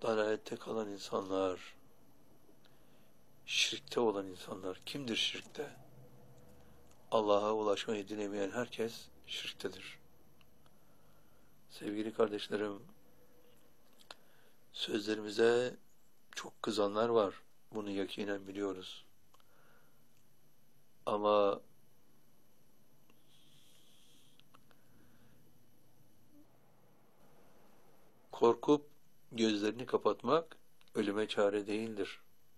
Dalalette kalan insanlar, şirkte olan insanlar. Kimdir şirkte? Allah'a ulaşmayı dilemeyen herkes şirktedir. Sevgili kardeşlerim, sözlerimize çok kızanlar var. Bunu yakinen biliyoruz. Ama korkup gözlerini kapatmak ölüme çare değildir.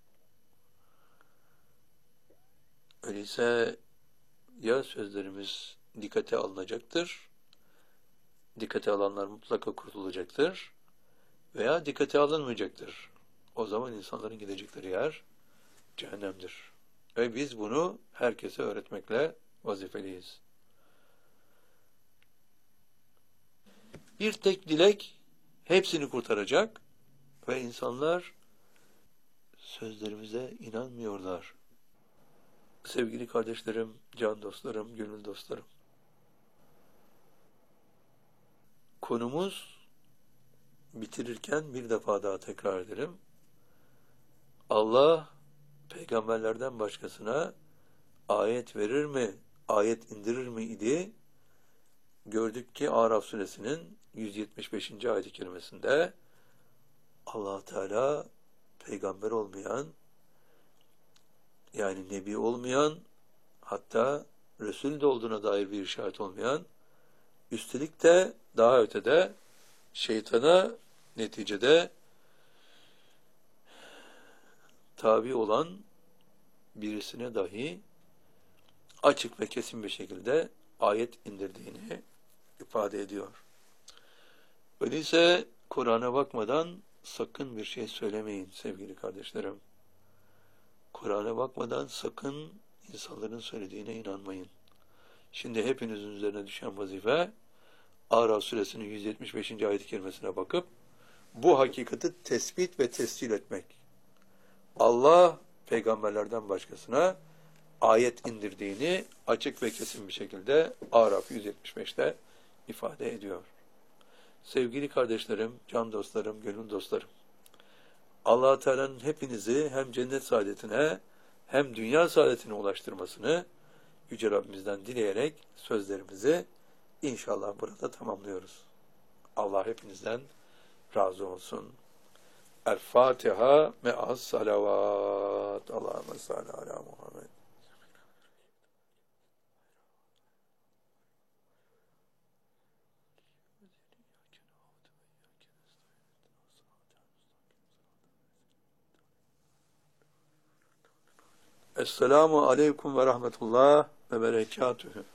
Öyleyse ya sözlerimiz dikkate alınacaktır, dikkate alanlar mutlaka kurtulacaktır veya dikkate alınmayacaktır. O zaman insanların gidecekleri yer cehennemdir. Ve biz bunu herkese öğretmekle vazifeliyiz. Bir tek dilek hepsini kurtaracak ve insanlar sözlerimize inanmıyorlar. Sevgili kardeşlerim, can dostlarım, gönül dostlarım. Konumuz, bitirirken bir defa daha tekrar edelim. Allah peygamberlerden başkasına ayet verir mi, ayet indirir mi idi? Gördük ki Araf suresinin 175. ayet-i kerimesinde Allah Teala peygamber olmayan, yani nebi olmayan, hatta Resul de olduğuna dair bir işaret olmayan, üstelik de daha ötede şeytana neticede tabi olan birisine dahi açık ve kesin bir şekilde ayet indirdiğini ifade ediyor. Öyleyse Kur'an'a bakmadan sakın bir şey söylemeyin sevgili kardeşlerim. Kur'an'a bakmadan sakın insanların söylediğine inanmayın. Şimdi hepinizin üzerine düşen vazife Araf suresinin 175. ayet-i kerimesine bakıp bu hakikati tespit ve tescil etmek. Allah peygamberlerden başkasına ayet indirdiğini açık ve kesin bir şekilde Araf 175'te ifade ediyor. Sevgili kardeşlerim, can dostlarım, gönül dostlarım, Allah Teala'nın hepinizi hem cennet saadetine hem dünya saadetine ulaştırmasını Yüce Rabbimizden dileyerek sözlerimizi inşallah burada tamamlıyoruz. Allah hepinizden razı olsun. El-Fatiha me'as salavat. Allahümme salli ala Muhammed. Esselamu aleyküm ve rahmetullah ve berekatühü.